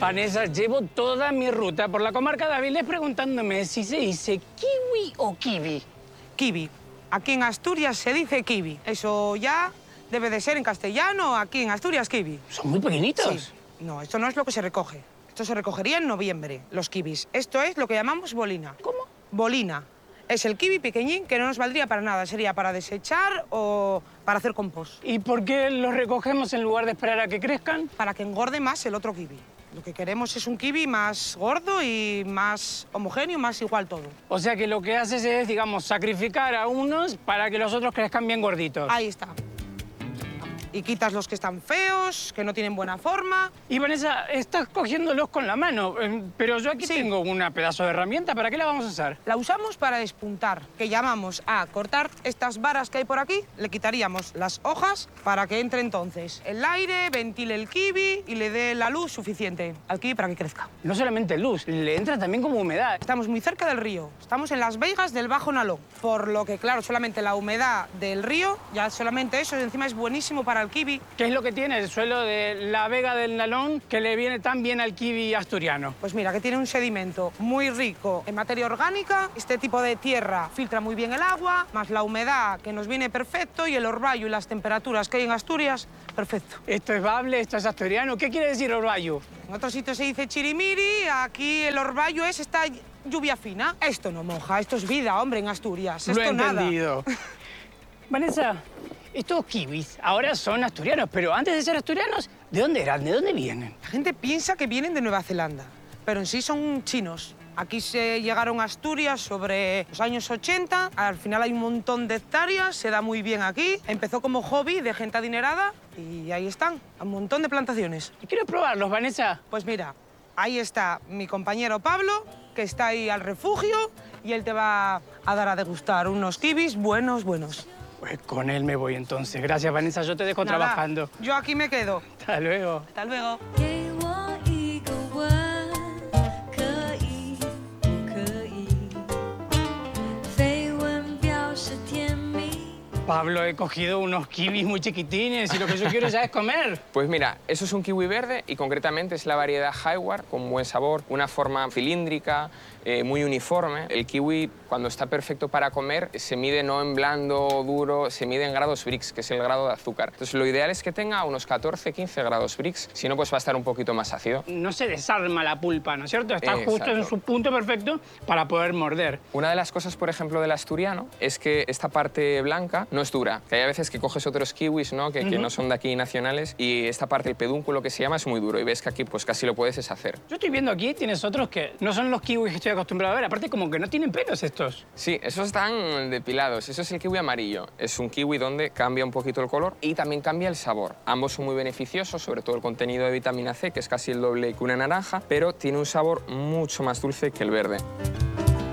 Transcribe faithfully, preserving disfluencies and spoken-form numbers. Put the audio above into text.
Vanessa, llevo toda mi ruta por la comarca de Avilés preguntándome si se dice kiwi o kiwi. Kiwi. Aquí en Asturias se dice kiwi. Eso ya debe de ser en castellano, aquí en Asturias, kiwi. ¿Son muy pequeñitos? Sí. No, esto no es lo que se recoge. Esto se recogería en noviembre, los kiwis. Esto es lo que llamamos bolina. ¿Cómo? Bolina. Es el kiwi pequeñín que no nos valdría para nada. Sería para desechar o para hacer compost. ¿Y por qué los recogemos en lugar de esperar a que crezcan? Para que engorde más el otro kiwi. Lo que queremos es un kiwi más gordo y más homogéneo, más igual todo. O sea que lo que haces es, digamos, sacrificar a unos para que los otros crezcan bien gorditos. Ahí está. Y quitas los que están feos, que no tienen buena forma. Y Vanessa, estás cogiéndolos con la mano, eh, pero yo aquí Sí. tengo una pedazo de herramienta. ¿Para qué la vamos a usar? La usamos para despuntar, que llamamos a cortar estas varas que hay por aquí. Le quitaríamos las hojas para que entre entonces el aire, ventile el kiwi y le dé la luz suficiente al kiwi para que crezca. No solamente luz, le entra también como humedad. Estamos muy cerca del río. Estamos en las veigas del Bajo Nalón. Por lo que, claro, solamente la humedad del río, ya solamente eso, encima es buenísimo para el kiwi. ¿Qué es lo que tiene el suelo de la Vega del Nalón que le viene tan bien al kiwi asturiano? Pues mira, que tiene un sedimento muy rico en materia orgánica. Este tipo de tierra filtra muy bien el agua, más la humedad que nos viene perfecto y el orvallo y las temperaturas que hay en Asturias, perfecto. ¿Esto es bable? ¿Esto es asturiano? ¿Qué quiere decir orvallo? En otros sitios se dice chirimiri, aquí el orvallo es esta lluvia fina. Esto no moja, esto es vida, hombre, en Asturias. Lo he Esto nada. entendido. Vanessa, estos kiwis ahora son asturianos, pero antes de ser asturianos, ¿de dónde eran? ¿De dónde vienen? La gente piensa que vienen de Nueva Zelanda, pero en sí son chinos. Aquí se llegaron a Asturias sobre los años ochenta. Al final hay un montón de hectáreas, se da muy bien aquí. Empezó como hobby de gente adinerada y ahí están, un montón de plantaciones. Quiero probarlos, Vanessa. Pues mira, ahí está mi compañero Pablo, que está ahí al refugio, y él te va a dar a degustar unos kiwis buenos, buenos. Pues con él me voy entonces. Gracias, Vanessa. Yo te dejo Nada, trabajando. yo aquí me quedo. Hasta luego. Hasta luego. 给我一个吻，可以不可以？绯闻表示甜蜜。 Pablo, he cogido unos kiwis muy chiquitines y lo que yo quiero ya es comer. Pues mira, eso es un kiwi verde y concretamente es la variedad Highward, con buen sabor, una forma cilíndrica, eh, muy uniforme. El kiwi, cuando está perfecto para comer, se mide no en blando o duro, se mide en grados Brix, que es el grado de azúcar. Entonces, lo ideal es que tenga unos catorce quince grados Brix, si no, pues va a estar un poquito más ácido. No se desarma la pulpa, ¿no es cierto? Está justo Exacto. en su punto perfecto para poder morder. Una de las cosas, por ejemplo, del asturiano es que esta parte blanca no es dura. Que hay a veces que coges otros kiwis, ¿no? Que, uh-huh. que no son de aquí nacionales y esta parte, el pedúnculo que se llama, es muy duro y ves que aquí pues casi lo puedes deshacer. Yo estoy viendo aquí, tienes otros que no son los kiwis que estoy acostumbrado a ver. Aparte, como que no tienen pelos estos. Sí, esos están depilados. Eso es el kiwi amarillo. Es un kiwi donde cambia un poquito el color y también cambia el sabor. Ambos son muy beneficiosos, sobre todo el contenido de vitamina C, que es casi el doble que una naranja, pero tiene un sabor mucho más dulce que el verde.